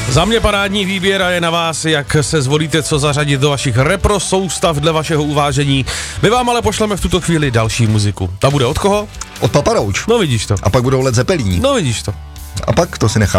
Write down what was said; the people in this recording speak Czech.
Za mě parádní výběr a je na vás, jak se zvolíte, co zařadit do vašich repro soustav dle vašeho uvážení. My vám ale pošleme v tuto chvíli další muziku. Ta bude od koho? Od Papa Roach. No vidíš to. A pak budou Led Zeppelini. No vidíš to. A pak to si nechá